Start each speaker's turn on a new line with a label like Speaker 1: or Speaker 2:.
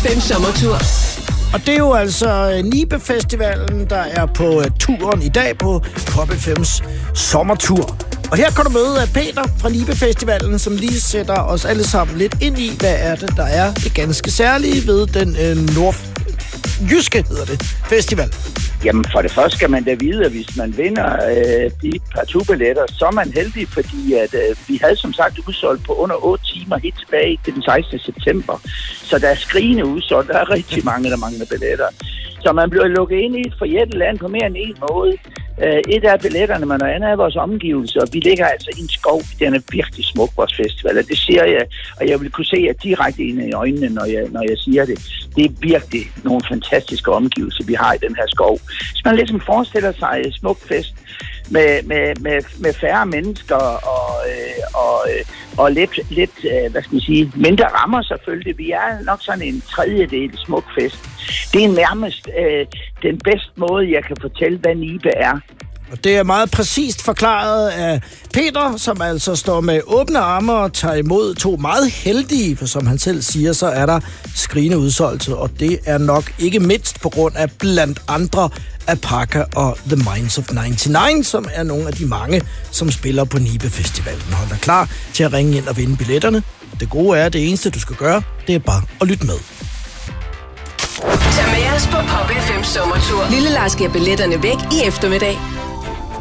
Speaker 1: FM Sommertur.
Speaker 2: Og det er jo altså Nibe Festivalen, der er på turen i dag på Pop FM's sommertur. Og her kan du møde Peter fra Nibe Festivalen, som lige sætter os alle sammen lidt ind i, hvad er det, der er det ganske særlige ved den nordjyske, hedder det, festival.
Speaker 3: Jamen for det første skal man da vide, at hvis man vinder de partout-billetter, så er man heldig, fordi at, vi havde som sagt udsolgt på under 8 timer helt tilbage til den 16. september. Så der er skrigende udsolgt, der er rigtig mange, der mangler billetter. Så man bliver lukket ind i et forjættet land på mere end en måde. Et af billetterne, men noget andet er vores omgivelser. Vi ligger altså i en skov. Den er virkelig smuk, vores festival. Og det siger jeg, og jeg vil kunne se jer direkte ind i øjnene, når jeg siger det. Det er virkelig nogle fantastiske omgivelser, vi har i den her skov. Hvis man ligesom forestiller sig et smukt fest med færre mennesker og lidt hvad skal man sige, mindre rammer selvfølgelig. Vi er nok sådan en tredjedel smuk fest. Det er nærmest den bedste måde, jeg kan fortælle, hvad Nibe er.
Speaker 2: Og det er meget præcist forklaret af Peter, som altså står med åbne arme og tager imod to meget heldige, for som han selv siger, så er der skrigende udsolgelse, og det er nok ikke mindst på grund af blandt andre Apaka og The Minds of 99, som er nogle af de mange, som spiller på Nibe Festivalen. Hold dig klar til at ringe ind og vinde billetterne. Det gode er, at det eneste, du skal gøre, det er bare at lytte med.
Speaker 1: Tag med os på Pop FM Sommertur. Lille Lars giver billetterne væk i eftermiddag.